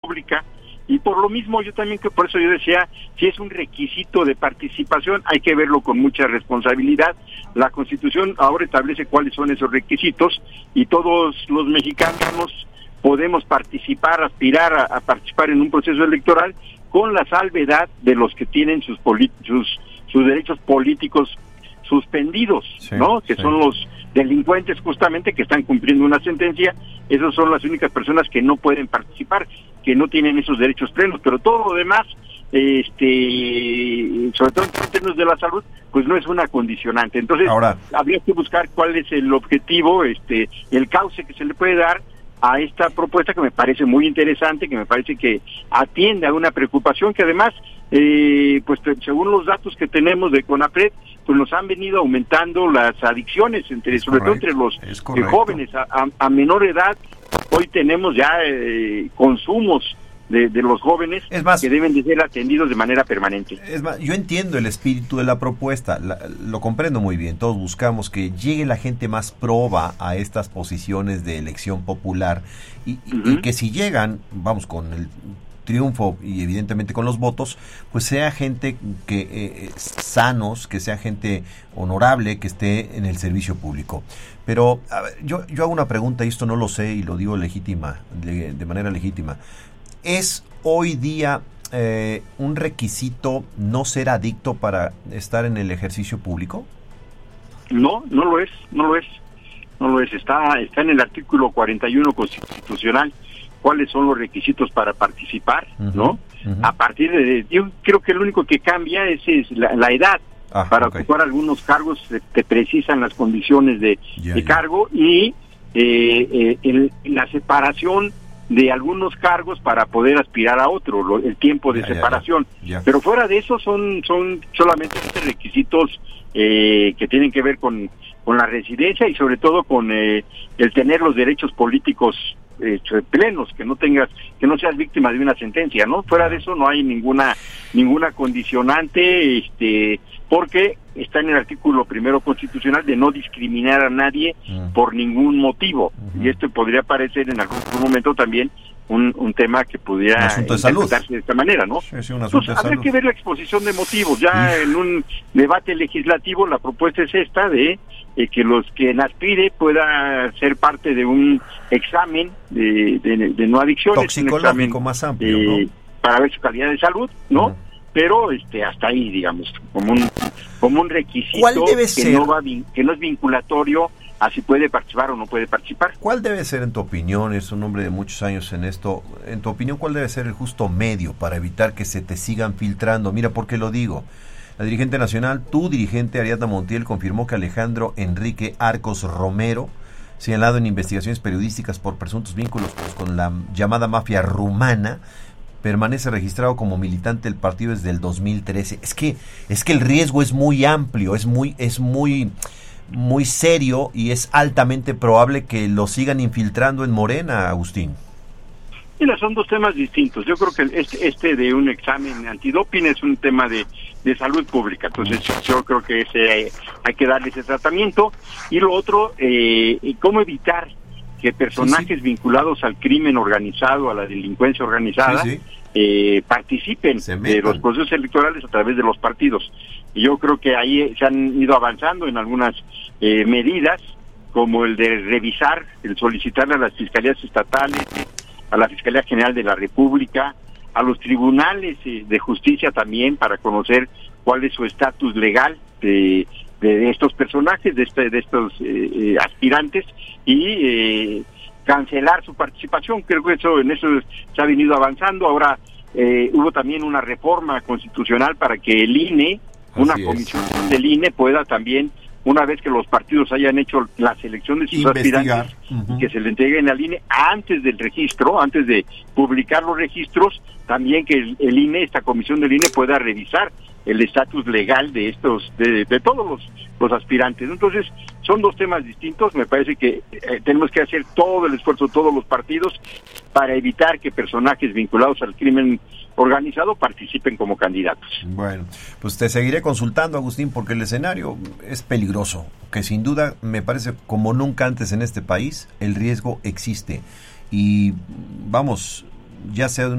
pública. Y por lo mismo, yo también, que por eso yo decía, si es un requisito de participación, hay que verlo con mucha responsabilidad. La Constitución ahora establece cuáles son esos requisitos y todos los mexicanos podemos participar, aspirar a participar en un proceso electoral con la salvedad de los que tienen sus derechos políticos suspendidos, sí, ¿no? Que sí, son los delincuentes justamente que están cumpliendo una sentencia. Esas son las únicas personas que no pueden participar, que no tienen esos derechos plenos, pero todo lo demás, sobre todo en términos de la salud, pues no es una condicionante. Entonces, ahora habría que buscar cuál es el objetivo, el cauce que se le puede dar a esta propuesta, que me parece muy interesante, que me parece que atiende a una preocupación que además, pues según los datos que tenemos de CONAPRED, pues nos han venido aumentando las adicciones, sobre todo entre los jóvenes a menor edad. Hoy tenemos ya consumos de los jóvenes que deben de ser atendidos de manera permanente. Es más, yo entiendo el espíritu de la propuesta, lo comprendo muy bien. Todos buscamos que llegue la gente más proba a estas posiciones de elección popular y que si llegan, vamos, con el triunfo y evidentemente con los votos, pues sea gente que sanos, que sea gente honorable, que esté en el servicio público. Pero a ver, yo hago una pregunta y esto no lo sé y lo digo de manera legítima. ¿Es hoy día un requisito no ser adicto para estar en el ejercicio público? No lo es. Está en el artículo 41 constitucional cuáles son los requisitos para participar, ¿no? A partir yo creo que lo único que cambia es la edad. Para ocupar algunos cargos te precisan las condiciones de cargo y la separación de algunos cargos para poder aspirar a otro, el tiempo de separación. Pero fuera de eso son solamente estos requisitos que tienen que ver con la residencia y sobre todo con el tener los derechos políticos plenos, que no seas víctima de una sentencia, ¿no? Fuera de eso no hay ninguna condicionante, porque está en el artículo 1 constitucional de no discriminar a nadie por ningún motivo. Y esto podría parecer en algún momento también un tema que pudiera interpretarse de esta manera, ¿no? Sí, un asunto de habría salud. que ver la exposición de motivos. Ya en un debate legislativo la propuesta es esta de que quien aspire pueda ser parte de un examen de no adicciones, toxicológico, un examen más amplio, ¿no? Para ver su calidad de salud, ¿no? Pero hasta ahí, digamos, como un requisito que no es vinculatorio a si puede participar o no puede participar. ¿Cuál debe ser, en tu opinión, es un hombre de muchos años en esto, en tu opinión, cuál debe ser el justo medio para evitar que se te sigan filtrando? Mira, ¿por qué lo digo? La dirigente nacional, tu dirigente Ariadna Montiel, confirmó que Alejandro Enrique Arcos Romero, señalado en investigaciones periodísticas por presuntos vínculos con la llamada mafia rumana, permanece registrado como militante del partido desde el 2013. Es que el riesgo es muy amplio, es muy serio y es altamente probable que lo sigan infiltrando en Morena, Agustín. Mira, son dos temas distintos. Yo creo que este de un examen antidoping es un tema de salud pública. Entonces yo creo que hay que darle ese tratamiento. Y lo otro, cómo evitar que personajes vinculados al crimen organizado, a la delincuencia organizada, participen de los procesos electorales a través de los partidos. Y yo creo que ahí se han ido avanzando en algunas medidas, como el de revisar, el solicitarle a las fiscalías estatales, a la Fiscalía General de la República, a los tribunales de justicia también, para conocer cuál es su estatus legal de estos personajes, de estos aspirantes, y cancelar su participación. Creo que en eso se ha venido avanzando. Ahora hubo también una reforma constitucional para que el INE, una comisión del INE, pueda también, una vez que los partidos hayan hecho la selección de sus aspirantes, que se le entreguen al INE antes del registro, antes de publicar los registros, también que el INE, esta comisión del INE, pueda revisar el estatus legal de estos, de todos los aspirantes. Entonces, son dos temas distintos. Me parece que tenemos que hacer todo el esfuerzo, todos los partidos, para evitar que personajes vinculados al crimen organizado participen como candidatos. Bueno, pues te seguiré consultando, Agustín, porque el escenario es peligroso, que sin duda me parece como nunca antes en este país el riesgo existe. Y vamos, ya sea de